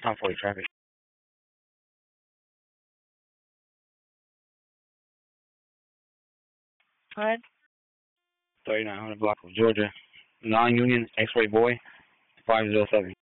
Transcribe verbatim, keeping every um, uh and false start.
Top forty traffic. Go ahead. thirty-nine hundred block of Georgia. Non-union X-ray boy. five zero seven.